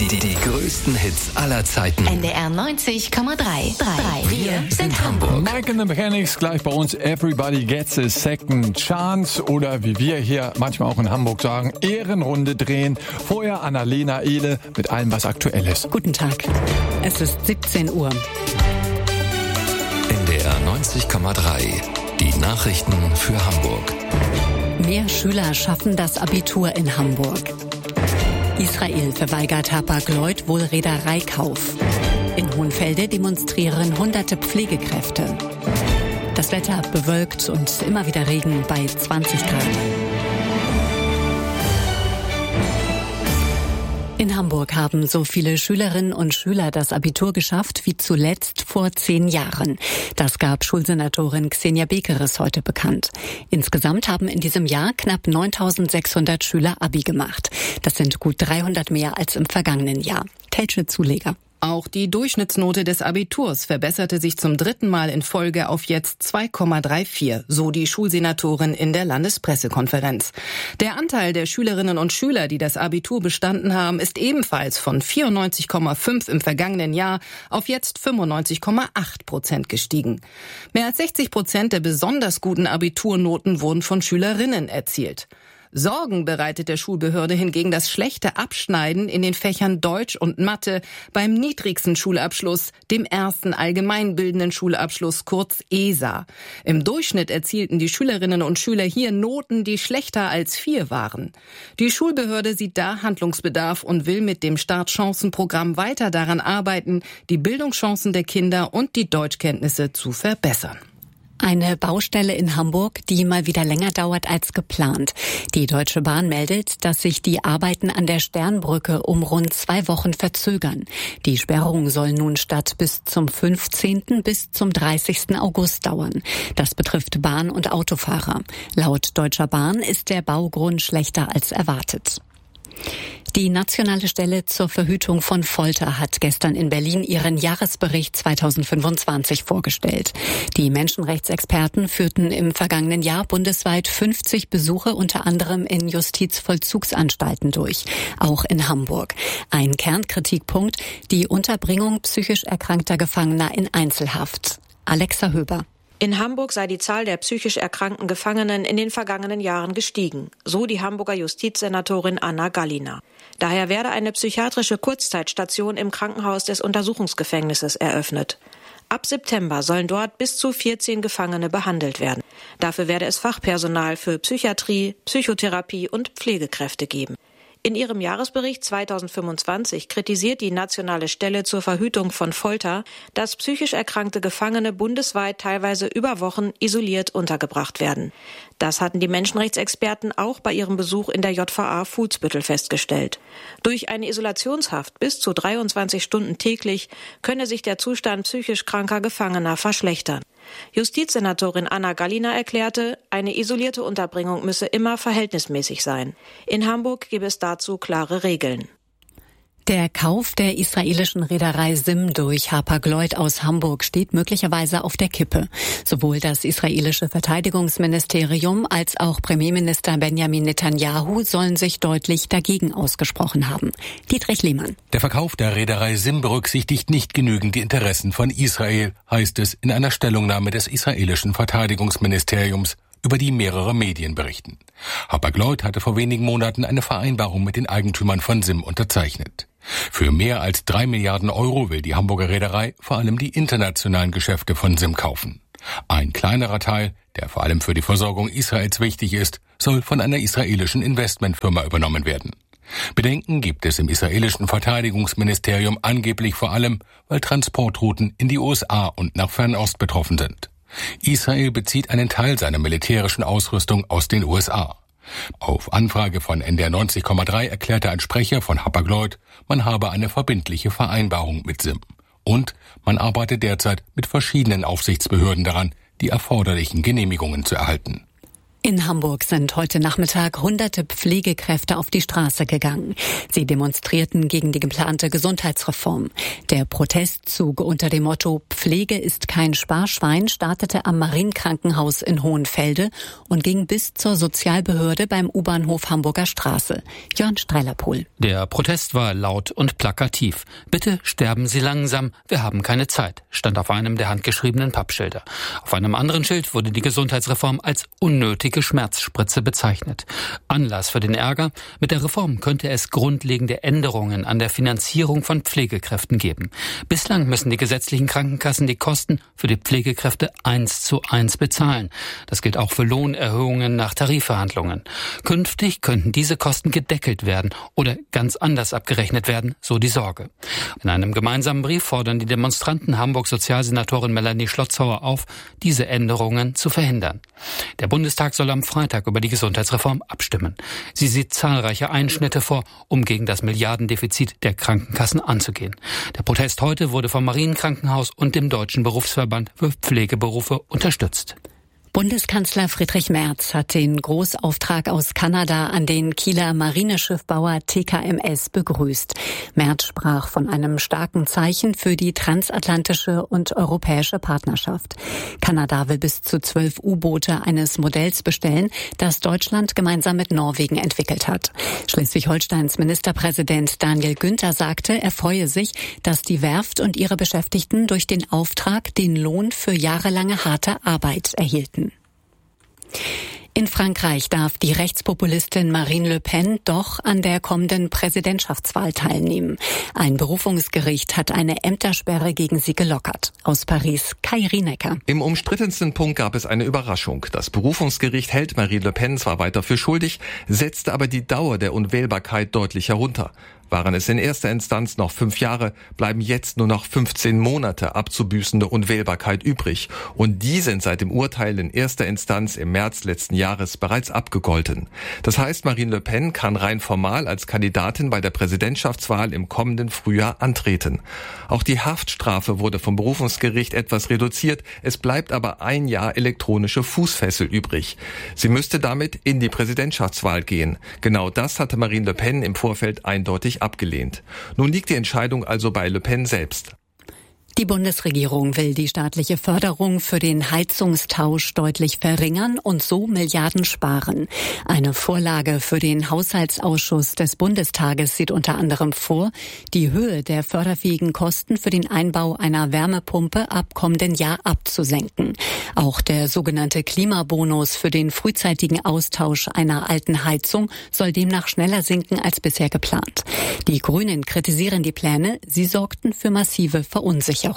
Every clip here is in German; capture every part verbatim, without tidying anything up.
Die, die, die größten Hits aller Zeiten. N D R neunzig Komma drei. Wir sind Hamburg. Mike and the Mechanics, gleich bei uns Everybody Gets a Second Chance. Oder wie wir hier manchmal auch in Hamburg sagen, Ehrenrunde drehen. Vorher Annalena Ehle mit allem, was aktuell ist. Guten Tag. Es ist siebzehn Uhr. N D R neunzig Komma drei. Die Nachrichten für Hamburg. Mehr Schüler schaffen das Abitur in Hamburg. Israel verweigert Hapag-Lloyd wohl Reedereikauf. In Hohenfelde demonstrieren hunderte Pflegekräfte. Das Wetter bewölkt und immer wieder Regen bei zwanzig Grad. In Hamburg haben so viele Schülerinnen und Schüler das Abitur geschafft wie zuletzt vor zehn Jahren. Das gab Schulsenatorin Xenia Bekeres heute bekannt. Insgesamt haben in diesem Jahr knapp neuntausendsechshundert Schüler Abi gemacht. Das sind gut dreihundert mehr als im vergangenen Jahr. Telsche Zuleger. Auch die Durchschnittsnote des Abiturs verbesserte sich zum dritten Mal in Folge auf jetzt zwei Komma vierunddreißig, so die Schulsenatorin in der Landespressekonferenz. Der Anteil der Schülerinnen und Schüler, die das Abitur bestanden haben, ist ebenfalls von vierundneunzig Komma fünf im vergangenen Jahr auf jetzt fünfundneunzig Komma acht Prozent gestiegen. Mehr als sechzig Prozent der besonders guten Abiturnoten wurden von Schülerinnen erzielt. Sorgen bereitet der Schulbehörde hingegen das schlechte Abschneiden in den Fächern Deutsch und Mathe beim niedrigsten Schulabschluss, dem ersten allgemeinbildenden Schulabschluss, kurz E S A. Im Durchschnitt erzielten die Schülerinnen und Schüler hier Noten, die schlechter als vier waren. Die Schulbehörde sieht da Handlungsbedarf und will mit dem Startchancenprogramm weiter daran arbeiten, die Bildungschancen der Kinder und die Deutschkenntnisse zu verbessern. Eine Baustelle in Hamburg, die mal wieder länger dauert als geplant. Die Deutsche Bahn meldet, dass sich die Arbeiten an der Sternbrücke um rund zwei Wochen verzögern. Die Sperrung soll nun statt bis zum fünfzehnten bis zum dreißigsten August dauern. Das betrifft Bahn- und Autofahrer. Laut Deutscher Bahn ist der Baugrund schlechter als erwartet. Die Nationale Stelle zur Verhütung von Folter hat gestern in Berlin ihren Jahresbericht zweitausendfünfundzwanzig vorgestellt. Die Menschenrechtsexperten führten im vergangenen Jahr bundesweit fünfzig Besuche unter anderem in Justizvollzugsanstalten durch, auch in Hamburg. Ein Kernkritikpunkt, die Unterbringung psychisch erkrankter Gefangener in Einzelhaft. Alexa Höber. In Hamburg sei die Zahl der psychisch erkrankten Gefangenen in den vergangenen Jahren gestiegen, so die Hamburger Justizsenatorin Anna Gallina. Daher werde eine psychiatrische Kurzzeitstation im Krankenhaus des Untersuchungsgefängnisses eröffnet. Ab September sollen dort bis zu vierzehn Gefangene behandelt werden. Dafür werde es Fachpersonal für Psychiatrie, Psychotherapie und Pflegekräfte geben. In ihrem Jahresbericht zweitausendfünfundzwanzig kritisiert die Nationale Stelle zur Verhütung von Folter, dass psychisch erkrankte Gefangene bundesweit teilweise über Wochen isoliert untergebracht werden. Das hatten die Menschenrechtsexperten auch bei ihrem Besuch in der J V A Fuhlsbüttel festgestellt. Durch eine Isolationshaft bis zu dreiundzwanzig Stunden täglich könne sich der Zustand psychisch kranker Gefangener verschlechtern. Justizsenatorin Anna Gallina erklärte, eine isolierte Unterbringung müsse immer verhältnismäßig sein. In Hamburg gebe es dazu klare Regeln. Der Kauf der israelischen Reederei Sim durch Hapag-Lloyd aus Hamburg steht möglicherweise auf der Kippe. Sowohl das israelische Verteidigungsministerium als auch Premierminister Benjamin Netanyahu sollen sich deutlich dagegen ausgesprochen haben. Dietrich Lehmann. Der Verkauf der Reederei Sim berücksichtigt nicht genügend die Interessen von Israel, heißt es in einer Stellungnahme des israelischen Verteidigungsministeriums, über die mehrere Medien berichten. Hapag-Lloyd hatte vor wenigen Monaten eine Vereinbarung mit den Eigentümern von Sim unterzeichnet. Für mehr als drei Milliarden Euro will die Hamburger Reederei vor allem die internationalen Geschäfte von Sim kaufen. Ein kleinerer Teil, der vor allem für die Versorgung Israels wichtig ist, soll von einer israelischen Investmentfirma übernommen werden. Bedenken gibt es im israelischen Verteidigungsministerium angeblich vor allem, weil Transportrouten in die U S A und nach Fernost betroffen sind. Israel bezieht einen Teil seiner militärischen Ausrüstung aus den U S A. Auf Anfrage von N D R neunzig Komma drei erklärte ein Sprecher von Hapag-Lloyd, man habe eine verbindliche Vereinbarung mit Sim. Und man arbeitet derzeit mit verschiedenen Aufsichtsbehörden daran, die erforderlichen Genehmigungen zu erhalten. In Hamburg sind heute Nachmittag hunderte Pflegekräfte auf die Straße gegangen. Sie demonstrierten gegen die geplante Gesundheitsreform. Der Protestzug unter dem Motto Pflege ist kein Sparschwein startete am Marienkrankenhaus in Hohenfelde und ging bis zur Sozialbehörde beim U-Bahnhof Hamburger Straße. Jörn Streilerpohl. Der Protest war laut und plakativ. Bitte sterben Sie langsam, wir haben keine Zeit, stand auf einem der handgeschriebenen Pappschilder. Auf einem anderen Schild wurde die Gesundheitsreform als unnötig Schmerzspritze bezeichnet. Anlass für den Ärger: Mit der Reform könnte es grundlegende Änderungen an der Finanzierung von Pflegekräften geben. Bislang müssen die gesetzlichen Krankenkassen die Kosten für die Pflegekräfte eins zu eins bezahlen. Das gilt auch für Lohnerhöhungen nach Tarifverhandlungen. Künftig könnten diese Kosten gedeckelt werden oder ganz anders abgerechnet werden, so die Sorge. In einem gemeinsamen Brief fordern die Demonstranten Hamburgs Sozialsenatorin Melanie Schlotzhauer auf, diese Änderungen zu verhindern. Der Bundestag soll am Freitag über die Gesundheitsreform abstimmen. Sie sieht zahlreiche Einschnitte vor, um gegen das Milliardendefizit der Krankenkassen anzugehen. Der Protest heute wurde vom Marienkrankenhaus und dem Deutschen Berufsverband für Pflegeberufe unterstützt. Bundeskanzler Friedrich Merz hat den Großauftrag aus Kanada an den Kieler Marineschiffbauer T K M S begrüßt. Merz sprach von einem starken Zeichen für die transatlantische und europäische Partnerschaft. Kanada will bis zu zwölf U-Boote eines Modells bestellen, das Deutschland gemeinsam mit Norwegen entwickelt hat. Schleswig-Holsteins Ministerpräsident Daniel Günther sagte, er freue sich, dass die Werft und ihre Beschäftigten durch den Auftrag den Lohn für jahrelange harte Arbeit erhielten. In Frankreich darf die Rechtspopulistin Marine Le Pen doch an der kommenden Präsidentschaftswahl teilnehmen. Ein Berufungsgericht hat eine Ämtersperre gegen sie gelockert. Aus Paris, Kai Rienecker. Im umstrittensten Punkt gab es eine Überraschung. Das Berufungsgericht hält Marine Le Pen zwar weiter für schuldig, setzte aber die Dauer der Unwählbarkeit deutlich herunter. Waren es in erster Instanz noch fünf Jahre, bleiben jetzt nur noch fünfzehn Monate abzubüßende Unwählbarkeit übrig. Und die sind seit dem Urteil in erster Instanz im März letzten Jahres bereits abgegolten. Das heißt, Marine Le Pen kann rein formal als Kandidatin bei der Präsidentschaftswahl im kommenden Frühjahr antreten. Auch die Haftstrafe wurde vom Berufungsgericht etwas reduziert. Es bleibt aber ein Jahr elektronische Fußfessel übrig. Sie müsste damit in die Präsidentschaftswahl gehen. Genau das hatte Marine Le Pen im Vorfeld eindeutig abgelehnt. Nun liegt die Entscheidung also bei Le Pen selbst. Die Bundesregierung will die staatliche Förderung für den Heizungstausch deutlich verringern und so Milliarden sparen. Eine Vorlage für den Haushaltsausschuss des Bundestages sieht unter anderem vor, die Höhe der förderfähigen Kosten für den Einbau einer Wärmepumpe ab kommenden Jahr abzusenken. Auch der sogenannte Klimabonus für den frühzeitigen Austausch einer alten Heizung soll demnach schneller sinken als bisher geplant. Die Grünen kritisieren die Pläne, sie sorgten für massive Verunsicherung.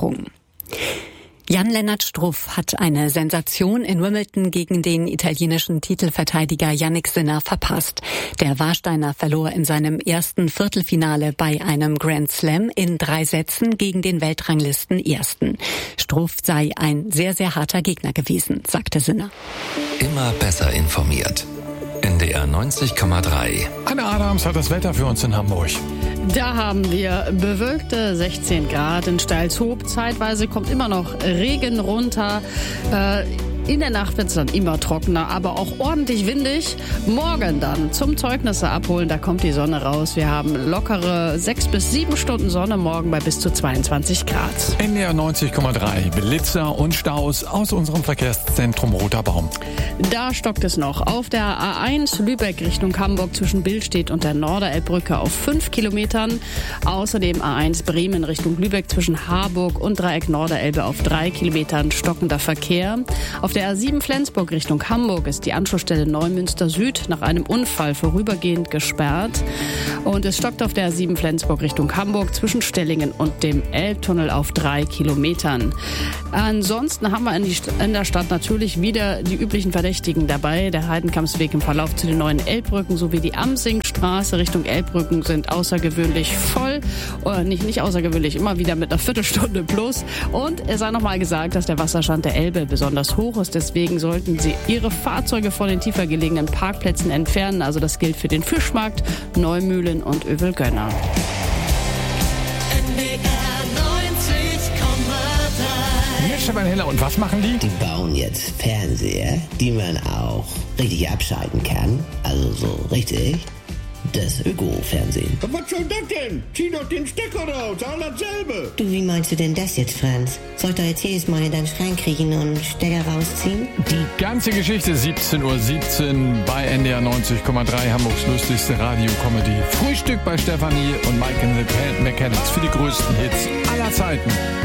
Jan-Lennart Struff hat eine Sensation in Wimbledon gegen den italienischen Titelverteidiger Jannik Sinner verpasst. Der Warsteiner verlor in seinem ersten Viertelfinale bei einem Grand Slam in drei Sätzen gegen den Weltranglisten-Ersten. Struff sei ein sehr, sehr harter Gegner gewesen, sagte Sinner. Immer besser informiert. N D R neunzig Komma drei. Anne Adams hat das Wetter für uns in Hamburg. Da haben wir bewölkte sechzehn Grad in Steilshoop. Zeitweise kommt immer noch Regen runter. Äh, In der Nacht wird es dann immer trockener, aber auch ordentlich windig. Morgen dann zum Zeugnisse abholen, da kommt die Sonne raus. Wir haben lockere sechs bis sieben Stunden Sonne morgen bei bis zu zweiundzwanzig Grad. N D R neunzig Komma drei. Blitzer und Staus aus unserem Verkehrszentrum Roter Baum. Da stockt es noch. Auf der A eins Lübeck Richtung Hamburg zwischen Billstedt und der Norderelbbrücke auf fünf Kilometern. Außerdem A eins Bremen Richtung Lübeck zwischen Harburg und Dreieck Norderelbe auf drei Kilometern stockender Verkehr. Auf der A sieben Flensburg Richtung Hamburg ist die Anschlussstelle Neumünster Süd nach einem Unfall vorübergehend gesperrt. Und es stockt auf der A sieben Flensburg Richtung Hamburg zwischen Stellingen und dem Elbtunnel auf drei Kilometern. Ansonsten haben wir in, die St- in der Stadt natürlich wieder die üblichen Verdächtigen dabei. Der Heidenkampsweg im Verlauf zu den neuen Elbbrücken sowie die Amsingstraße Richtung Elbbrücken sind außergewöhnlich voll. Oder nicht, nicht außergewöhnlich, immer wieder mit einer Viertelstunde plus. Und es sei nochmal gesagt, dass der Wasserstand der Elbe besonders hoch ist. Deswegen sollten Sie Ihre Fahrzeuge von den tiefer gelegenen Parkplätzen entfernen. Also das gilt für den Fischmarkt, Neumühlen und Övelgönner. Stefan Heller, und was machen die? Die bauen jetzt Fernseher, die man auch richtig abschalten kann. Also so richtig. Das Öko-Fernsehen. Was soll das denn? Zieh doch den Stecker raus, all dasselbe. Du, wie meinst du denn das jetzt, Franz? Soll ich da jetzt jedes Mal in deinen Schrank kriechen und Stecker rausziehen? Die ganze Geschichte siebzehn Uhr siebzehn bei N D R neunzig Komma drei, Hamburgs lustigste Radio-Comedy. Frühstück bei Stefanie und Mike in the Mechanics für die größten Hits aller Zeiten.